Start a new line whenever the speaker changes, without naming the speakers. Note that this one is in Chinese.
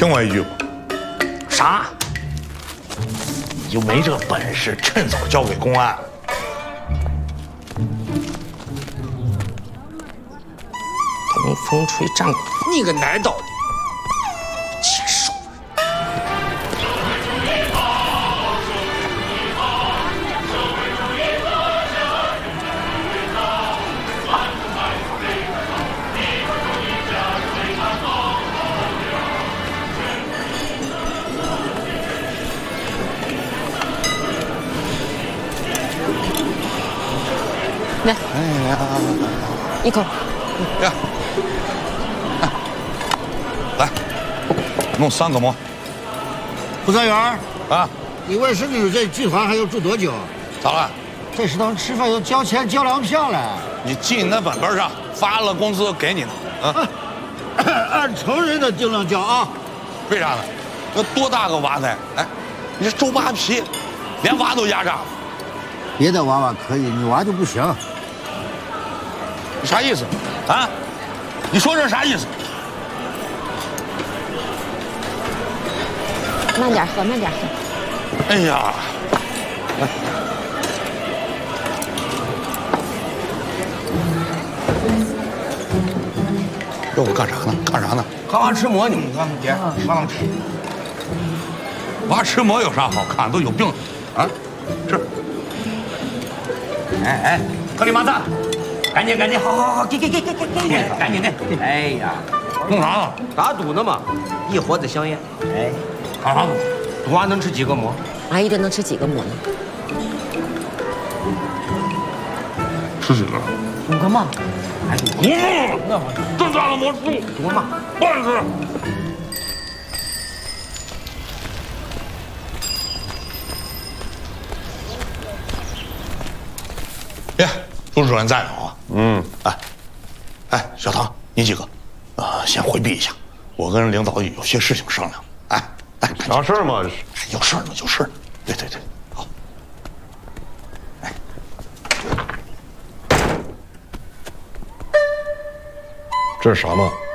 听我一句吧。
啥？
你就没这本事，趁早交给公安。
东风吹战鼓，你个奶倒的，切手！
来，
哎呀，
一口。
呀，来，弄3个馍。
副专员
啊，
你卫生局这剧团还要住多久？
咋了？
这食堂吃饭要交钱交粮票了。
你记你那本本上，发了工资给你呢。啊，
按成人的尽量交啊。
为啥呢？那多大个娃呢？哎，你这周扒皮，连娃都压榨了。
别的娃娃可以，你娃就不行。
你啥意思？啊？你说这啥意思？
慢点喝，慢点喝。
哎呀，要我干啥呢？干啥呢？
看娃吃馍呢，你看爹，妈妈吃。
娃吃馍有啥好看？都有病啊！吃。
哎，克里马萨，赶紧，好，给，赶紧的。哎呀，
弄啥呢？
打赌呢嘛，一盒子香烟。哎，干啥赌？赌娃能吃几个馍？
阿姨的能吃几个馍呢
吃几个
？5个嘛。
哎，
这大的馍
赌嘛，
半只。耶，朱主任在呢啊。哎，小唐，你几个，先回避一下，我跟领导有些事情商量。哎，
啥事儿嘛？
有事儿呢，有事儿。对，好。哎，
这是啥嘛？